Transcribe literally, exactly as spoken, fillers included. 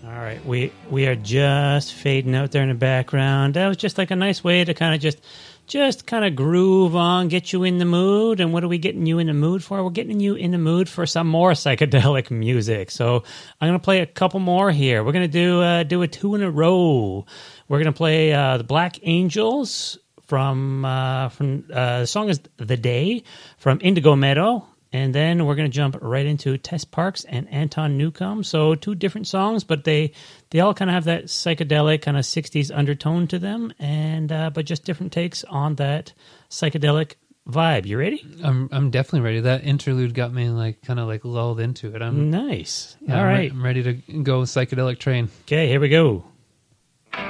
All right, we we are just fading out there in the background. That was just like a nice way to kind of just just kind of groove on, get you in the mood. And what are we getting you in the mood for? We're getting you in the mood for some more psychedelic music. So I'm going to play a couple more here. We're going to do uh, do a two in a row. We're going to play uh, the Black Angels from uh, from uh, the song is "The Day" from Indigo Meadow. And then we're going to jump right into Tess Parks and Anton Newcomb. So two different songs, but they they all kind of have that psychedelic kind of sixties undertone to them, and uh, but just different takes on that psychedelic vibe. You ready? I'm I'm definitely ready. That interlude got me like kind of like lulled into it. I'm nice. Yeah, all I'm right, re- I'm ready to go psychedelic train. Okay, here we go.